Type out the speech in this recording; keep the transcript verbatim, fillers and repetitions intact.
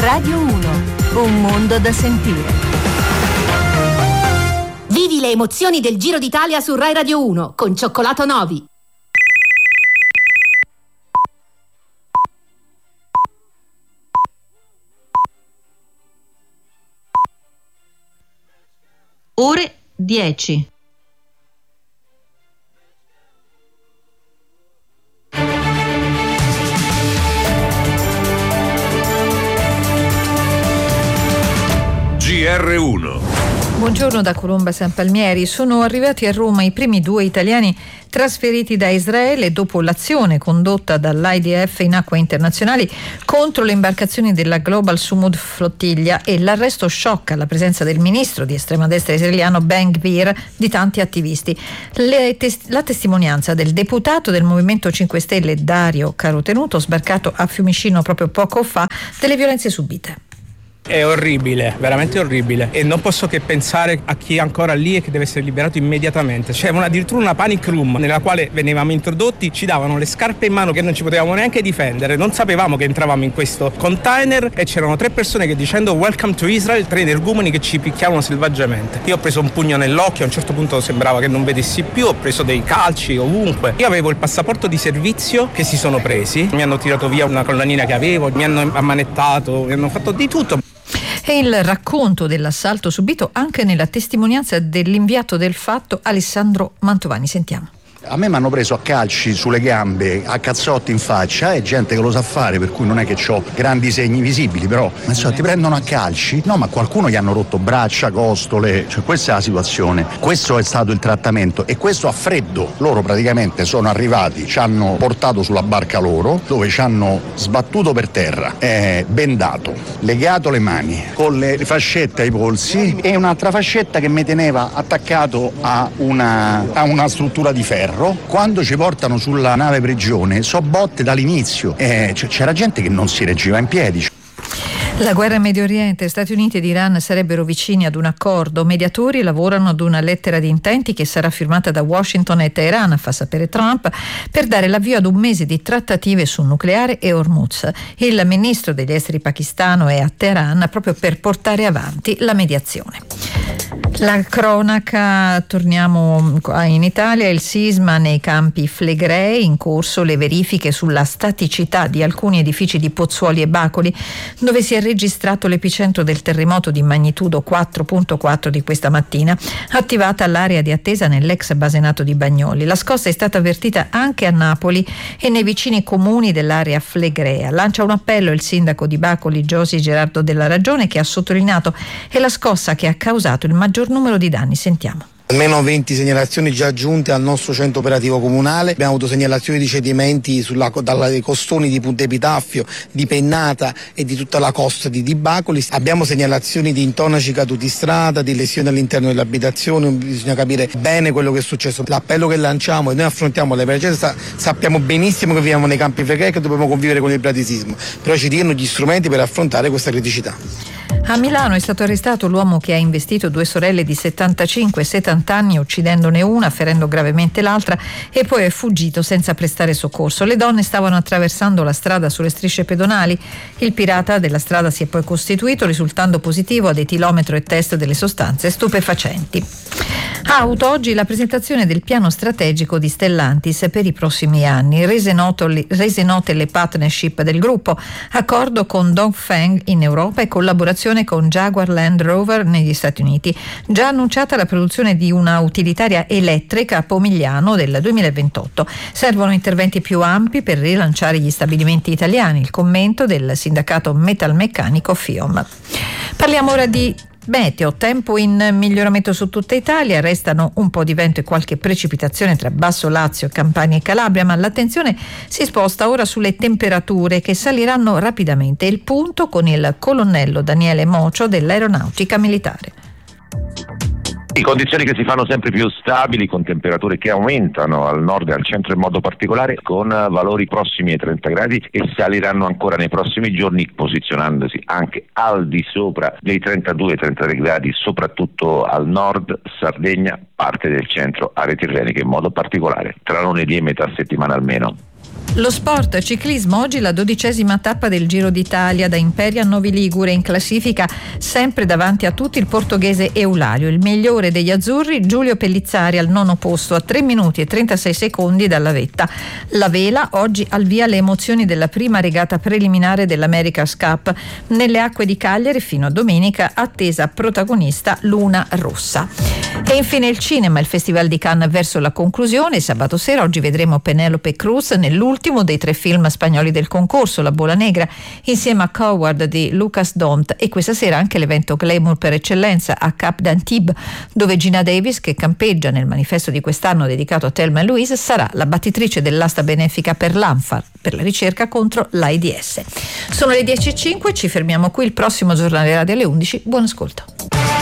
Radio uno, un mondo da sentire. Vivi le emozioni del Giro d'Italia su Rai Radio uno con Cioccolato Novi. Ore dieci. G R uno. Buongiorno da Colomba San Palmieri. Sono arrivati a Roma i primi due italiani trasferiti da Israele dopo l'azione condotta dall'I D F in acque internazionali contro le imbarcazioni della Global Sumud Flottiglia e l'arresto sciocca la presenza del ministro di estrema destra israeliano Ben Gvir di tanti attivisti. Le tes- la testimonianza del deputato del Movimento cinque Stelle Dario Carotenuto, sbarcato a Fiumicino proprio poco fa, delle violenze subite. È orribile, veramente orribile, e non posso che pensare a chi è ancora lì e che deve essere liberato immediatamente. C'è una, addirittura una panic room nella quale venivamo introdotti, ci davano le scarpe in mano che non ci potevamo neanche difendere, non sapevamo che entravamo in questo container e c'erano tre persone che dicendo welcome to Israel, tre energumeni che ci picchiavano selvaggiamente. Io ho preso un pugno nell'occhio, a un certo punto sembrava che non vedessi più, ho preso dei calci ovunque. Io avevo il passaporto di servizio che si sono presi, mi hanno tirato via una collanina che avevo, mi hanno ammanettato, mi hanno fatto di tutto. E il racconto dell'assalto subito anche nella testimonianza dell'inviato del fatto Alessandro Mantovani. Sentiamo. A me mi hanno preso a calci sulle gambe, a cazzotti in faccia, è gente che lo sa fare, per cui non è che ho grandi segni visibili, però insomma, ti prendono a calci, no, ma qualcuno gli hanno rotto braccia, costole, cioè questa è la situazione, questo è stato il trattamento e questo a freddo. Loro praticamente sono arrivati, ci hanno portato sulla barca loro, dove ci hanno sbattuto per terra, eh, bendato, legato le mani, con le fascette ai polsi e un'altra fascetta che mi teneva attaccato a una, a una struttura di ferro. Quando ci portano sulla nave prigione so botte dall'inizio, eh, c- c'era gente che non si reggeva in piedi. La guerra in Medio Oriente, Stati Uniti ed Iran sarebbero vicini ad un accordo. Mediatori lavorano ad una lettera di intenti che sarà firmata da Washington e Teheran, fa sapere Trump, per dare l'avvio ad un mese di trattative sul nucleare e Hormuz. Il ministro degli esteri pakistano è a Teheran proprio per portare avanti la mediazione. La cronaca, torniamo in Italia, il sisma nei campi Flegrei, in corso le verifiche sulla staticità di alcuni edifici di Pozzuoli e Bacoli, dove si è registrato l'epicentro del terremoto di magnitudo quattro virgola quattro di questa mattina, attivata l'area di attesa nell'ex basenato di Bagnoli. La scossa è stata avvertita anche a Napoli e nei vicini comuni dell'area flegrea. Lancia un appello il sindaco di Bacoli, Giosi Gerardo Della Ragione, che ha sottolineato è la scossa che ha causato il maggior numero di danni. Sentiamo. Almeno venti segnalazioni già giunte al nostro centro operativo comunale. Abbiamo avuto segnalazioni di cedimenti sulla, dalle costoni di Punta Epitaffio, di Pennata e di tutta la costa di, di Bacoli. Abbiamo segnalazioni di intonaci caduti strada, di lesioni all'interno dell'abitazione. Bisogna capire bene quello che è successo. L'appello che lanciamo e noi affrontiamo l'emergenza, sappiamo benissimo che viviamo nei campi flegrei e che dobbiamo convivere con il bradisismo, però ci diano gli strumenti per affrontare questa criticità. A Milano è stato arrestato l'uomo che ha investito due sorelle di settantacinque e settanta anni, uccidendone una, ferendo gravemente l'altra, e poi è fuggito senza prestare soccorso. Le donne stavano attraversando la strada sulle strisce pedonali. Il pirata della strada si è poi costituito, risultando positivo ad etilometro e test delle sostanze stupefacenti. Auto, oggi la presentazione del piano strategico di Stellantis per i prossimi anni, rese, noto, rese note le partnership del gruppo, accordo con Dongfeng in Europa e collaborazione con Jaguar Land Rover negli Stati Uniti. Già annunciata la produzione di una utilitaria elettrica a Pomigliano del duemilaventotto. Servono interventi più ampi per rilanciare gli stabilimenti italiani, il commento del sindacato metalmeccanico FIOM. Parliamo ora di meteo, tempo in miglioramento su tutta Italia, restano un po' di vento e qualche precipitazione tra Basso Lazio, Campania e Calabria, ma l'attenzione si sposta ora sulle temperature che saliranno rapidamente. Il punto con il colonnello Daniele Mocio dell'Aeronautica Militare. Condizioni che si fanno sempre più stabili, con temperature che aumentano al nord e al centro in modo particolare, con valori prossimi ai trenta gradi e saliranno ancora nei prossimi giorni, posizionandosi anche al di sopra dei trentadue trentatré gradi, soprattutto al nord, Sardegna, parte del centro, aree tirreniche in modo particolare, tra lunedì e metà settimana almeno. Lo sport, ciclismo, oggi la dodicesima tappa del Giro d'Italia da Imperia a Novi Ligure, in classifica sempre davanti a tutti il portoghese Eulario, il migliore degli azzurri Giulio Pellizzari al nono posto a tre minuti e trentasei secondi dalla vetta. La vela, oggi al via le emozioni della prima regata preliminare dell'America's Cup nelle acque di Cagliari fino a domenica, attesa protagonista Luna Rossa. E infine il cinema, il Festival di Cannes verso la conclusione. Sabato sera oggi vedremo Penélope Cruz nell'ultimo dei tre film spagnoli del concorso, La Bola Negra, insieme a Coward di Lucas Dont, e questa sera anche l'evento glamour per eccellenza a Cap d'Antibes, dove Gina Davis, che campeggia nel manifesto di quest'anno dedicato a Thelma e Louise, sarà la battitrice dell'asta benefica per l'ANFAR, per la ricerca contro l'AIDS. Sono le dieci e cinque, ci fermiamo qui, il prossimo giornale radio alle undici. Buon ascolto.